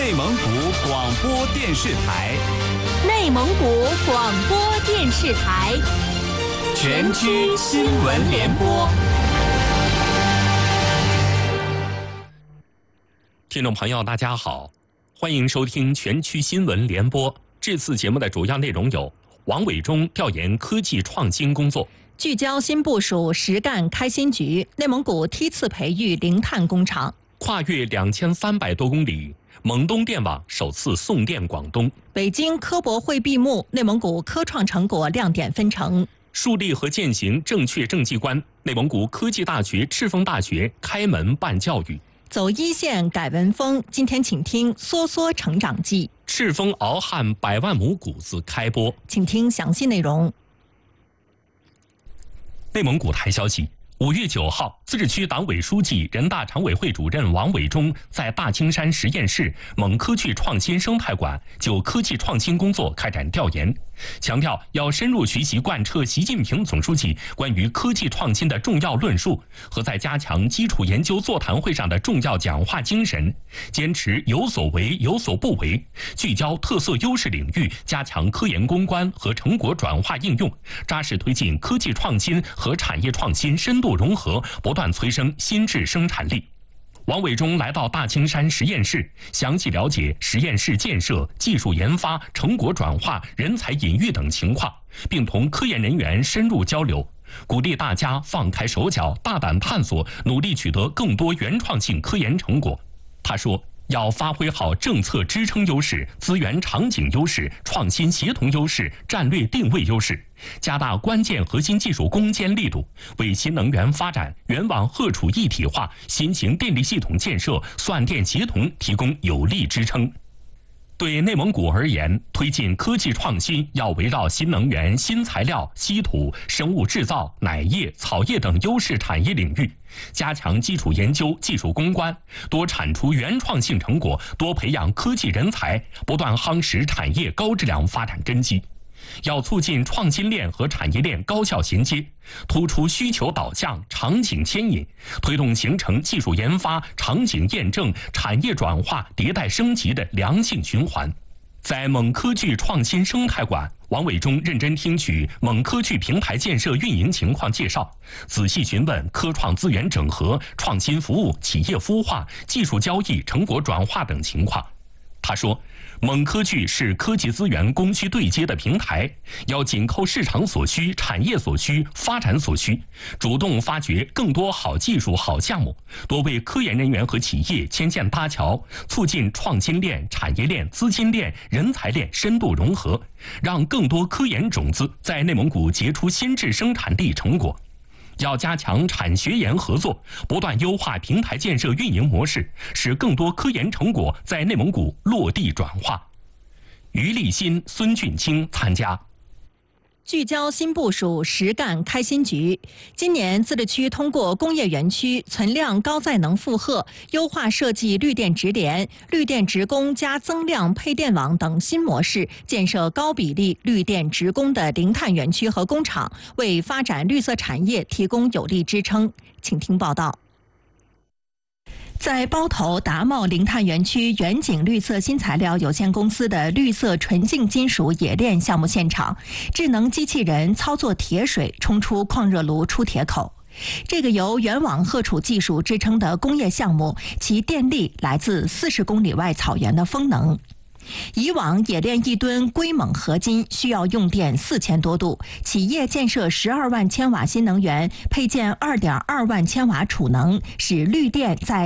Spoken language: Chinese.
内蒙古广播电视台， 内蒙古广播电视台， 全区新闻联播。 听众朋友，大家好，欢迎收听全区新闻联播。这次节目的主要内容有：王伟忠调研科技创新工作， 聚焦新部署实干开新局，内蒙古梯次培育零碳工厂， 跨越2300多公里，蒙东电网首次送电广东。 北京科博会闭幕，内蒙古科创成果亮点纷呈。 树立和践行正确政绩观，内蒙古科技大学赤峰大学开门办教育。 走一线改文风，今天请听《梭梭成长记》。 赤峰敖汉100万亩谷子开播， 请听详细内容。 内蒙古台消息，5月9号，自治区党委书记、人大常委会主任王伟忠在大青山实验室蒙科技创新生态馆就科技创新工作开展调研，强调要深入学习贯彻习近平总书记关于科技创新的重要论述和在加强基础研究座谈会上的重要讲话精神，坚持有所为有所不为，聚焦特色优势领域，加强科研攻关和成果转化应用，扎实推进科技创新和产业创新深度融合，不断催生新质生产力。王伟忠来到大青山实验室，详细了解实验室建设、技术研发、成果转化、人才引育等情况，并同科研人员深入交流，鼓励大家放开手脚，大胆探索，努力取得更多原创性科研成果。他说，要发挥好政策支撑优势、资源场景优势、创新协同优势、战略定位优势，加大关键核心技术攻坚力度，为新能源发展、源网荷储一体化、新型电力系统建设、算电协同提供有力支撑。对内蒙古而言，推进科技创新要围绕新能源、新材料、稀土、生物制造、奶业、草业等优势产业领域，加强基础研究、技术攻关，多产出原创性成果，多培养科技人才，不断夯实产业高质量发展根基。要促进创新链和产业链高效衔接，突出需求导向、场景牵引，推动形成技术研发、场景验证、产业转化、迭代升级的良性循环。在蒙科技创新生态馆，王伟忠认真听取蒙科技平台建设运营情况介绍，仔细询问科创资源整合、创新服务、企业孵化、技术交易、成果转化等情况。他说，蒙科技是科技资源供需对接的平台，要紧扣市场所需、产业所需、发展所需，主动发掘更多好技术、好项目，多为科研人员和企业牵线搭桥，促进创新链、产业链、资金链、人才链深度融合，让更多科研种子在内蒙古结出新质生产力成果。要加强产学研合作，不断优化平台建设运营模式，使更多科研成果在内蒙古落地转化。于立新、孙俊清参加。 聚焦新部署实干开新局。今年自治区通过工业园区存量高载能负荷、优化设计绿电直联、绿电直供加增量配电网等新模式，建设高比例绿电直供的零碳园区和工厂，为发展绿色产业提供有力支撑。请听报道。在包头达茂零碳园区远景绿色新材料有限公司的绿色纯净金属冶炼项目现场，智能机器人操作铁水冲出矿热炉出铁口。这个由源网荷储技术支撑的工业项目，其电力来自40公里外草原的风能。以往冶炼1吨硅锰合金需要用电4000多度，企业建设12万千瓦新能源，配建2.2万千瓦储能，使绿电在